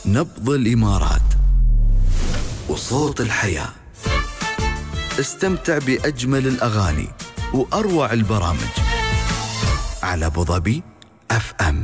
نبض الإمارات وصوت الحياة. استمتع بأجمل الأغاني وأروع البرامج على أبو ظبي FM.